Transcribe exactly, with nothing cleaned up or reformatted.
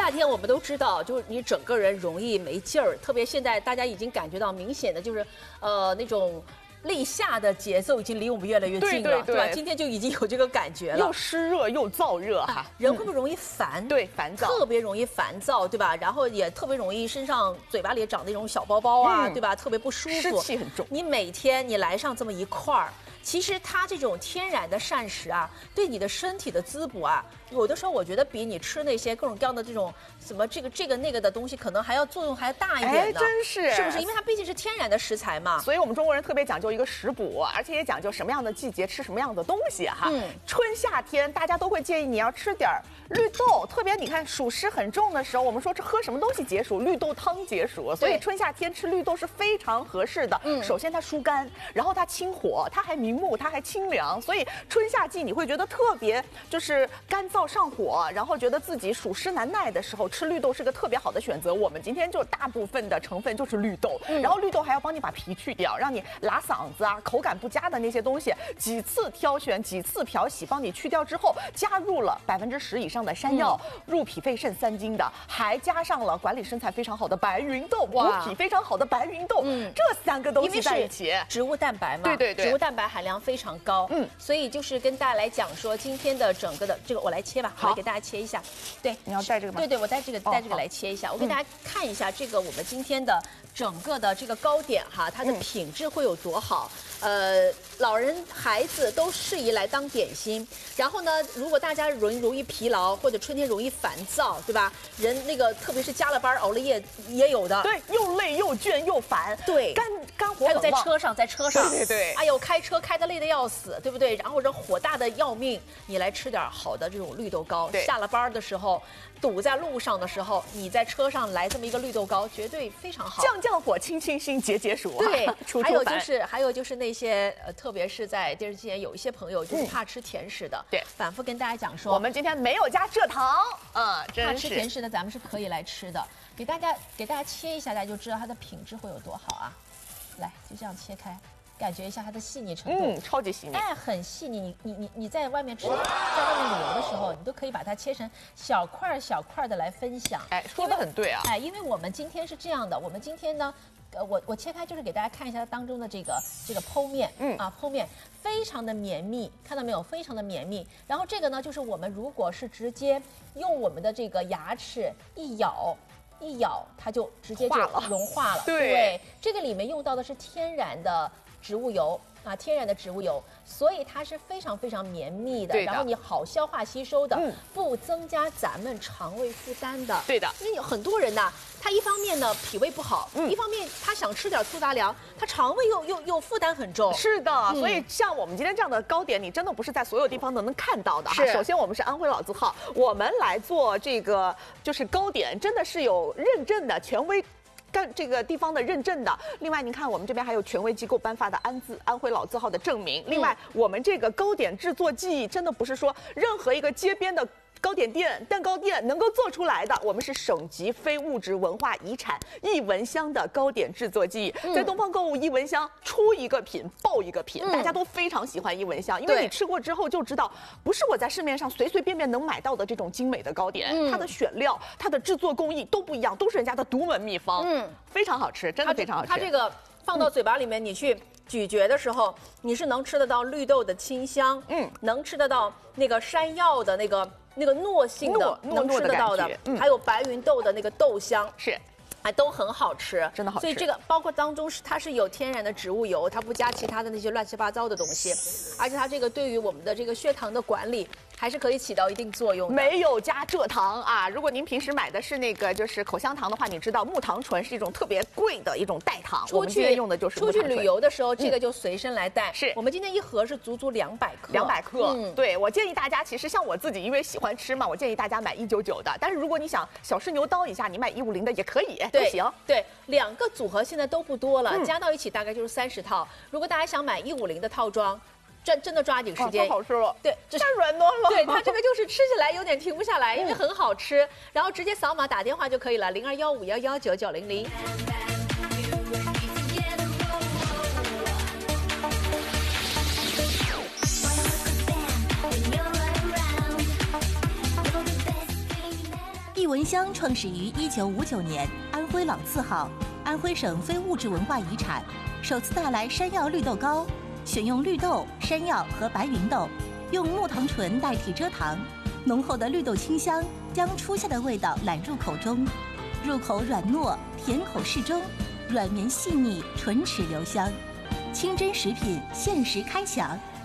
夏天我们都知道，就是你整个人容易没劲儿，特别现在大家已经感觉到明显的就是，呃，那种。立夏的节奏已经离我们越来越近了， 对, 对, 对, 对吧？今天就已经有这个感觉了， 又湿热又燥热哈、啊。 人会不会容易烦？ 嗯、对，烦躁， 特别容易烦躁，对吧？然后也特别容易身上、嘴巴里长那种小包包啊，嗯、对吧？特别不舒服， 湿气很重。 你每天你来上这么一块儿。其实它这种天然的膳食啊，对你的身体的滋补啊，有的时候我觉得比你吃那些各种各样的这种什么这个这个那个的东西，可能还要作用还要大一点呢。哎，真是， 是不是？因为它毕竟是天然的食材嘛。 所以我们中国人特别讲究一个食补，而且也讲究什么样的季节吃什么样的东西哈。嗯，春夏天大家都会建议你要吃点绿豆，特别你看暑湿很重的时候，我们说这喝什么东西解暑？绿豆汤解暑。所以春夏天吃绿豆是非常合适的。嗯，首先它疏肝，然后它清火，它还明目，它还清凉。所以春夏季你会觉得特别就是干燥上火，然后觉得自己暑湿难耐的时候，吃绿豆是个特别好的选择。我们今天就大部分的成分就是绿豆，嗯、然后绿豆还要帮你把皮去掉，让你拉嗓子啊、口感不佳的那些东西，几次挑选、几次漂洗，帮你去掉之后，加入了百分之十以上的山药，嗯、入脾肺肾三经的，还加上了管理身材非常好的白芸豆，补脾非常好的白芸豆，嗯、这三个东西在一起， 植物蛋白嘛， 对对对， 植物蛋白含量非常高。嗯，所以就是跟大家来讲说，今天的整个的这个我来切吧，我来给大家切一下。对， 你要带这个吗？ 对对，我带这个带这个来切一下。我给大家看一下这个我们今天的整个的这个糕点哈，它的品质会有多好。呃，老人孩子都适宜来当点心。然后呢，如果大家容易容易疲劳，或者春天容易烦躁，对吧？人那个特别是加了班熬了夜也有的， 对，又累又倦又烦， 对， 肝肝火还有在车上，在车上， 对对对， 哎呦，开车开得累得要死，对不对？然后人火大的要命，你来吃点好的这种绿豆糕，下了班的时候。堵在路上的时候，你在车上来这么一个绿豆糕，绝对非常好。 降降火，清清心，解解暑、啊。 对， 出出还有就是还有就是那些呃，特别是在电视机前有一些朋友就是怕吃甜食的，嗯、 对， 反复跟大家讲说， 我们今天没有加蔗糖，嗯， 怕吃甜食的咱们是可以来吃的。给大家给大家切一下，大家就知道它的品质会有多好啊。来，就这样切开。感觉一下它的细腻程度， 嗯，超级细腻， 哎，很细腻。你你你你在外面吃，在外面旅游的时候，你都可以把它切成小块小块的来分享。 哎，说的很对啊。 哎，因为我们今天是这样的，我们今天呢，呃，我我切开就是给大家看一下它当中的这个这个剖面，嗯啊，剖面非常的绵密，看到没有？非常的绵密。然后这个呢，就是我们如果是直接用我们的这个牙齿一咬。一咬它就直接就融化了， 对, 对，这个里面用到的是天然的植物油啊，天然的植物油，所以它是非常非常绵密的， 的然后你好消化吸收的，嗯、不增加咱们肠胃负担的。 对的， 因为有很多人呐，他一方面呢脾胃不好，嗯、一方面他想吃点粗杂粮，他肠胃又又又负担很重。 是的，嗯、所以像我们今天这样的糕点，你真的不是在所有地方都能看到的哈。首先，我们是安徽老字号，我们来做这个就是糕点，真的是有认证的权威。干这个地方的认证的，另外您看我们这边还有权威机构颁发的安字安徽老字号的证明。另外，我们这个糕点制作技艺真的不是说任何一个街边的糕点店、蛋糕店能够做出来的，我们是省级非物质文化遗产艺文香的糕点制作技艺。嗯、在东方购物艺文香出一个品爆一个品，嗯、大家都非常喜欢艺文香，因为你吃过之后就知道，不是我在市面上随随便便能买到的这种精美的糕点，嗯、它的选料、它的制作工艺都不一样，都是人家的独门秘方，嗯，非常好吃，真的非常好吃。 它这个放到嘴巴里面，你去。咀嚼的时候，你是能吃得到绿豆的清香，嗯，能吃得到那个山药的那个那个糯性的，能吃得到的，嗯、还有白芸豆的那个豆香， 是。 哎，都很好吃， 真的好吃。 所以这个包括当中是它是有天然的植物油，它不加其他的那些乱七八糟的东西，而且它这个对于我们的这个血糖的管理还是可以起到一定作用的。 没有加蔗糖啊！如果您平时买的是那个就是口香糖的话，你知道木糖醇是一种特别贵的一种代糖， 出去用的就是出去旅游的时候，这个就随身来带。 嗯、是我们今天一盒是足足两百克， 两百克。嗯，对我建议大家，其实像我自己，因为喜欢吃嘛，我建议大家买一九九的。但是如果你想小试牛刀一下，你买一五零的也可以，都行。 对。两个组合现在都不多了，嗯、加到一起大概就是三十套。如果大家想买一五零的套装，真真的抓紧时间。 太好吃了， 对， 太软糯了。 对，它这个就是吃起来有点停不下来，因为很好吃。然后直接扫码打电话就可以了，零二幺五幺幺九九零零。一艺文乡创始于一九五九年，安徽老字号，安徽省非物质文化遗产，首次带来山药绿豆糕，选用绿豆、山药和白芸豆，用木糖醇代替蔗糖，浓厚的绿豆清香将初夏的味道揽入口中，入口软糯，甜口适中，软绵细腻，唇齿留香。清真食品限时开抢。